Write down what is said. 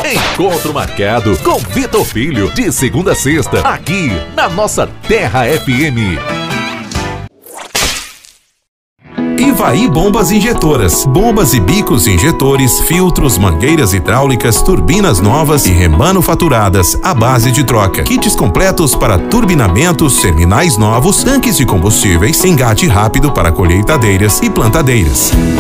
Encontro marcado com Vitor Filho, de segunda a sexta, aqui na nossa Terra FM. Ivaí Bombas Injetoras. Bombas e bicos injetores, filtros, mangueiras hidráulicas, turbinas novas e remanufaturadas à base de troca. Kits completos para turbinamentos, terminais novos, tanques de combustíveis, engate rápido para colheitadeiras e plantadeiras.